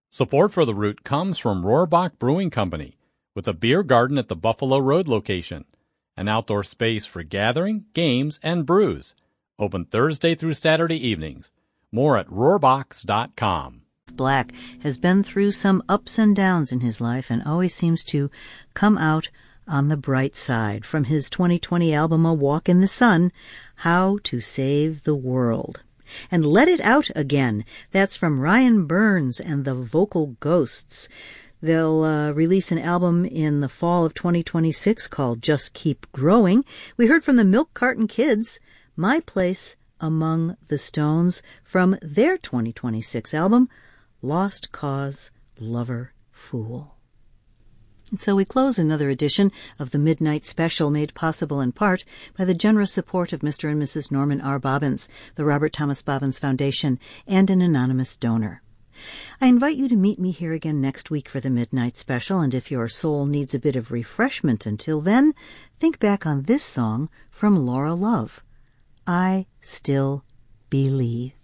Support for The Root comes from Rohrbach Brewing Company, with a beer garden at the Buffalo Road location, an outdoor space for gathering, games, and brews. Open Thursday through Saturday evenings. More at rohrbachs.com. Black has been through some ups and downs in his life and always seems to come out on the bright side. From his 2020 album A Walk in the Sun, How to Save the World. And Let It Out Again. That's from Ryan Burns and the Vocal Ghosts. They'll release an album in the fall of 2026 called Just Keep Growing. We heard from the Milk Carton Kids, My Place Among the Stones, from their 2026 album, Lost Cause, Lover, Fool. And so we close another edition of the Midnight Special, made possible in part by the generous support of Mr. and Mrs. Norman R. Bobbins, the Robert Thomas Bobbins Foundation, and an anonymous donor. I invite you to meet me here again next week for the Midnight Special, and if your soul needs a bit of refreshment until then, think back on this song from Laura Love, I Still Believe.